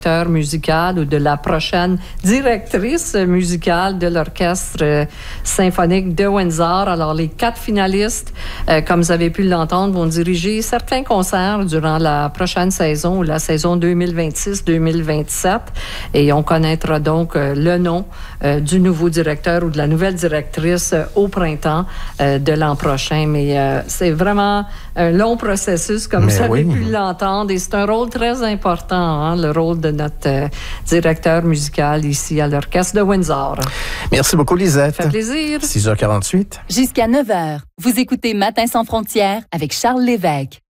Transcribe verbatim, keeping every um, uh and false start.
musicale ou de la prochaine directrice musicale de l'Orchestre symphonique de Windsor. Alors, les quatre finalistes, euh, comme vous avez pu l'entendre, vont diriger certains concerts durant la prochaine saison ou la saison deux mille vingt-six deux mille vingt-sept. Et on connaîtra donc euh, le nom euh, du nouveau directeur ou de la nouvelle directrice euh, au printemps euh, de l'an prochain. Mais euh, c'est vraiment un long processus, comme Mais vous avez oui. pu l'entendre. Et c'est un rôle très important, hein, le rôle de notre euh, directeur musical ici à l'Orchestre de Windsor. Merci beaucoup, Lisette. Ça fait plaisir. six heures quarante-huit. Jusqu'à neuf heures, vous écoutez Matin sans frontières avec Charles Lévesque.